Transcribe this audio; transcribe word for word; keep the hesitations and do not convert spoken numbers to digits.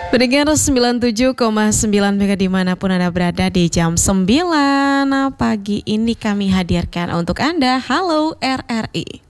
Pendengar sembilan puluh tujuh koma sembilan Mega dimanapun Anda berada di jam sembilan pagi ini kami hadirkan untuk Anda Halo R R I.